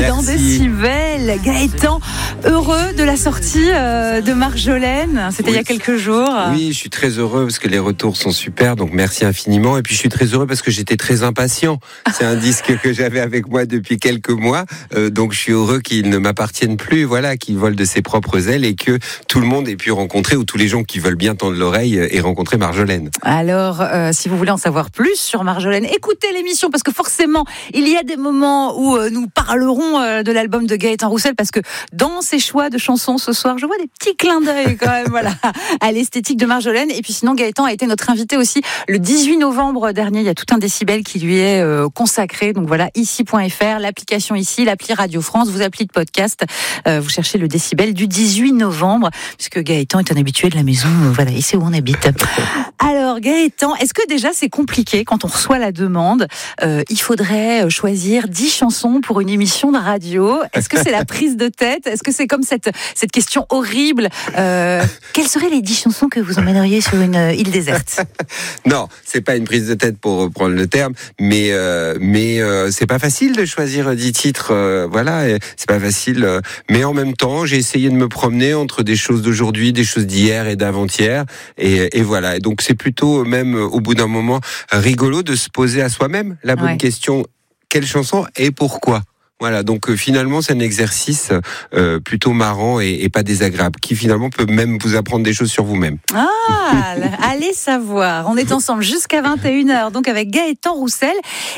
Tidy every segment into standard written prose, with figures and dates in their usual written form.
Bienvenue dans Décibel. Gaëtan, heureux de la sortie de Marjolaine. C'était il y a quelques jours. Oui, je suis très heureux parce que les retours sont super, donc merci infiniment. Et puis je suis très heureux parce que j'étais très impatient. C'est un disque que j'avais avec moi depuis quelques mois, donc je suis heureux qu'il ne m'appartienne plus, voilà, qu'il vole de ses propres ailes et que tout le monde ait pu rencontrer, ou tous les gens qui veulent bien tendre l'oreille, aient rencontré Marjolaine. Alors, si vous voulez en savoir plus sur Marjolaine, écoutez l'émission parce que forcément, il y a des moments où nous parlerons de l'album de Gaëtan Roussel, parce que dans ses choix de chansons ce soir, je vois des petits clins d'œil quand même, voilà, à l'esthétique de Marjolaine. Et puis sinon, Gaëtan a été notre invité aussi le 18 novembre dernier. Il y a tout un décibel qui lui est consacré. Donc voilà, ici.fr, l'application ici, l'appli Radio France, vous appelez de podcast, vous cherchez le décibel du 18 novembre, puisque Gaëtan est un habitué de la maison, voilà, il sait où on habite. Alors Gaëtan, est-ce que déjà c'est compliqué quand on reçoit la demande, il faudrait choisir 10 chansons pour une émission de radio? Est-ce que c'est la prise de tête? Est-ce que c'est comme cette question horrible, quelles seraient les 10 chansons que vous emmèneriez sur une île déserte? Non, c'est pas une prise de tête pour reprendre le terme, mais c'est pas facile de choisir 10 titres, voilà, c'est pas facile, mais en même temps, j'ai essayé de me promener entre des choses d'aujourd'hui, des choses d'hier et d'avant-hier, et voilà. Et donc c'est plutôt, même au bout d'un moment, rigolo de se poser à soi-même la bonne question: quelle chanson et pourquoi? Voilà, donc finalement c'est un exercice plutôt marrant et pas désagréable, qui finalement peut même vous apprendre des choses sur vous-même. Ah, allez savoir. On est ensemble jusqu'à 21h, donc avec Gaëtan Roussel.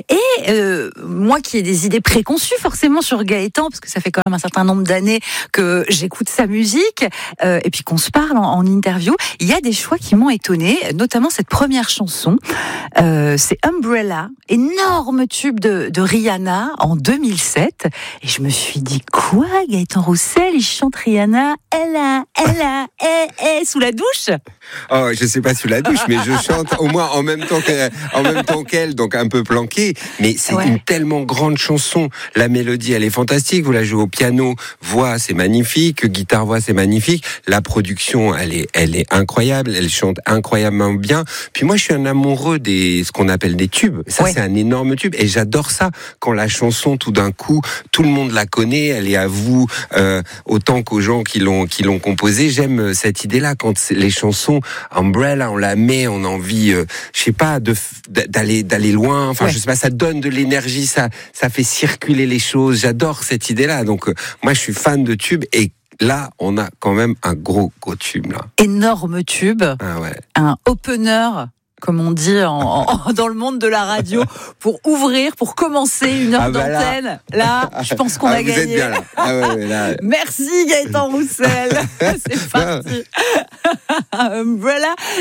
Et moi qui ai des idées préconçues forcément sur Gaëtan, parce que ça fait quand même un certain nombre d'années que j'écoute sa musique, et puis qu'on se parle en interview, il y a des choix qui m'ont étonnée, notamment cette première chanson. C'est Umbrella, énorme tube de Rihanna en 2007. Et je me suis dit, quoi, Gaëtan Roussel, il chante Rihanna, sous la douche? Oh, je sais pas sous la douche, mais je chante au moins en même temps qu'elle, donc un peu planqué. Mais c'est une tellement grande chanson. La mélodie, elle est fantastique. Vous la jouez au piano, voix, c'est magnifique. Guitare, voix, c'est magnifique. La production, elle est incroyable. Elle chante incroyablement bien. Puis moi, je suis un amoureux ce qu'on appelle des tubes. Ça, c'est un énorme tube. Et j'adore ça quand la chanson, tout d'un coup, tout le monde la connaît. Elle est à vous, autant qu'aux gens qui l'ont composée. J'aime cette idée-là quand les chansons Umbrella, on la met, on a envie, je sais pas, d'aller loin. Enfin, je sais pas, ça donne de l'énergie, ça fait circuler les choses. J'adore cette idée-là. Donc, moi, je suis fan de tubes et là, on a quand même un gros tube là. Énorme tube. Ah ouais. Un opener, comme on dit dans le monde de la radio, pour commencer une heure d'antenne. Là, je pense qu'on a gagné. Vous êtes bien là. Ah ouais, là. Merci Gaëtan Roussel. C'est parti. Umbrella.